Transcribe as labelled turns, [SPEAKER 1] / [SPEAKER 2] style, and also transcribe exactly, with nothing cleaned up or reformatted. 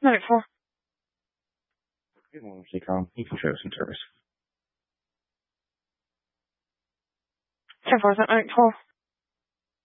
[SPEAKER 1] Medic four.
[SPEAKER 2] Good morning, Seacom. You can show some service.
[SPEAKER 1] ten four, is that Medic four?